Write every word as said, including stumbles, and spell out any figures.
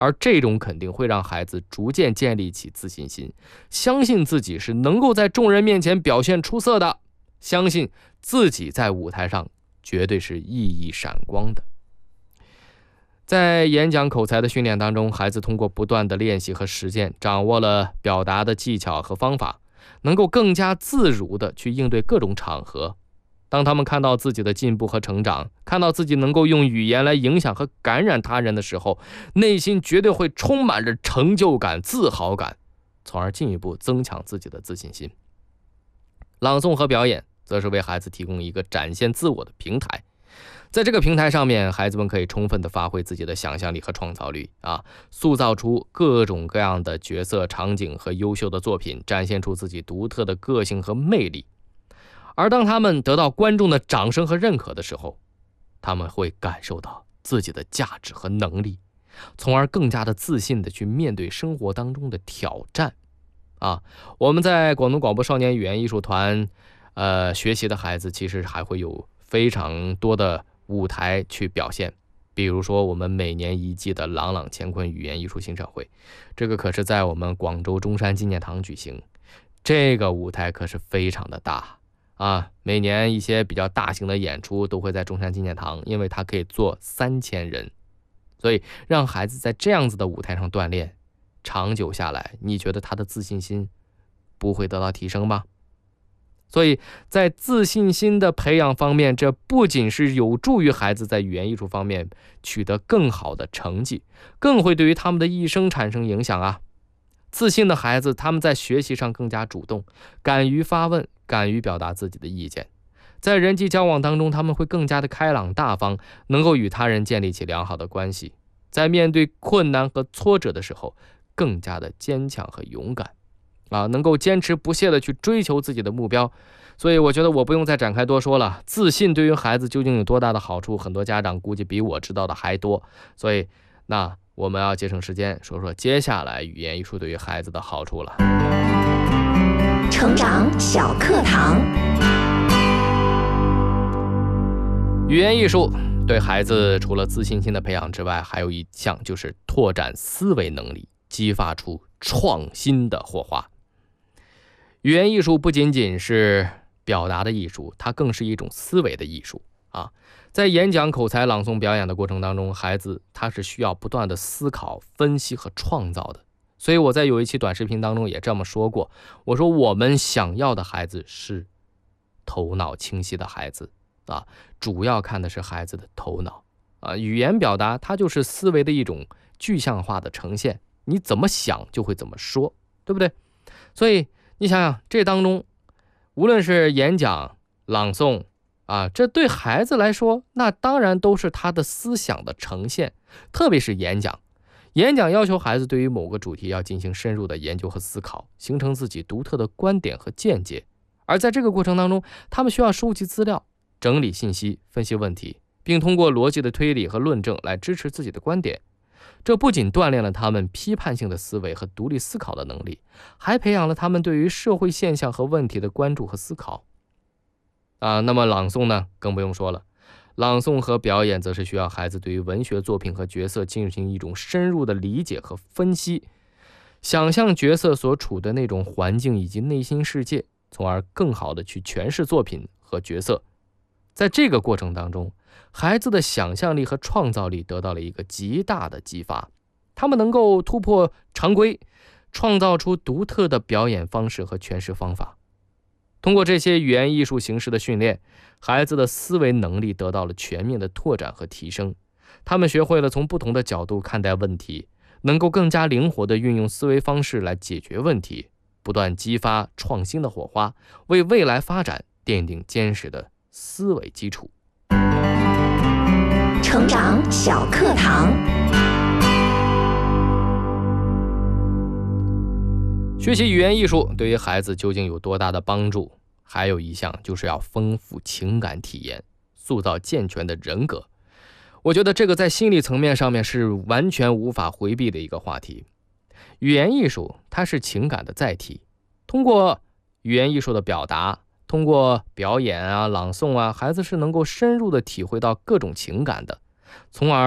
而这种肯定会让孩子逐渐建立起自信心，相信自己是能够在众人面前表现出色的，相信自己在舞台上绝对是熠熠闪光的。在演讲口才的训练当中，孩子通过不断的练习和实践，掌握了表达的技巧和方法，能够更加自如地去应对各种场合。当他们看到自己的进步和成长，看到自己能够用语言来影响和感染他人的时候，内心绝对会充满着成就感、自豪感，从而进一步增强自己的自信心。朗诵和表演则是为孩子提供一个展现自我的平台，在这个平台上面，孩子们可以充分地发挥自己的想象力和创造力啊，塑造出各种各样的角色、场景和优秀的作品，展现出自己独特的个性和魅力。而当他们得到观众的掌声和认可的时候，他们会感受到自己的价值和能力，从而更加的自信地去面对生活当中的挑战啊。我们在广东广播少年语言艺术团呃，学习的孩子其实还会有非常多的舞台去表现，比如说我们每年一季的朗朗乾坤语言艺术欣赏会，这个可是在我们广州中山纪念堂举行，这个舞台可是非常的大啊，每年一些比较大型的演出都会在中山纪念堂，因为它可以坐三千人，所以让孩子在这样子的舞台上锻炼，长久下来，你觉得他的自信心不会得到提升吗？所以在自信心的培养方面，这不仅是有助于孩子在语言艺术方面取得更好的成绩，更会对于他们的一生产生影响啊。自信的孩子，他们在学习上更加主动，敢于发问，敢于表达自己的意见。在人际交往当中，他们会更加的开朗大方，能够与他人建立起良好的关系。在面对困难和挫折的时候，更加的坚强和勇敢啊，能够坚持不懈的去追求自己的目标。所以我觉得我不用再展开多说了，自信对于孩子究竟有多大的好处，很多家长估计比我知道的还多。所以那我们要节省时间说说接下来语言艺术对于孩子的好处了。 成长小课堂。 语言艺术对孩子除了自信心的培养之外，还有一项就是拓展思维能力，激发出创新的火花。语言艺术不仅仅是表达的艺术，它更是一种思维的艺术啊。在演讲、口才、朗诵、表演的过程当中，孩子他是需要不断的思考、分析和创造的。所以我在有一期短视频当中也这么说过，我说我们想要的孩子是头脑清晰的孩子啊，主要看的是孩子的头脑啊。语言表达它就是思维的一种具象化的呈现，你怎么想就会怎么说，对不对？所以你想想，这当中无论是演讲、朗诵啊，这对孩子来说，那当然都是他的思想的呈现。特别是演讲，演讲要求孩子对于某个主题要进行深入的研究和思考，形成自己独特的观点和见解。而在这个过程当中，他们需要收集资料、整理信息、分析问题，并通过逻辑的推理和论证来支持自己的观点。这不仅锻炼了他们批判性的思维和独立思考的能力，还培养了他们对于社会现象和问题的关注和思考啊。那么朗诵呢，更不用说了，朗诵和表演则是需要孩子对于文学作品和角色进行一种深入的理解和分析，想象角色所处的那种环境以及内心世界，从而更好的去诠释作品和角色。在这个过程当中，孩子的想象力和创造力得到了一个极大的激发，他们能够突破常规，创造出独特的表演方式和诠释方法。通过这些语言艺术形式的训练，孩子的思维能力得到了全面的拓展和提升，他们学会了从不同的角度看待问题，能够更加灵活地运用思维方式来解决问题，不断激发创新的火花，为未来发展奠定坚实的思维基础。 成长小课堂。 学习语言艺术对于孩子究竟有多大的帮助？还有一项就是要丰富情感体验，塑造健全的人格。我觉得这个在心理层面上面是完全无法回避的一个话题。语言艺术它是情感的载体，通过语言艺术的表达，通过表演啊、朗诵啊，孩子是能够深入的体会到各种情感的，从而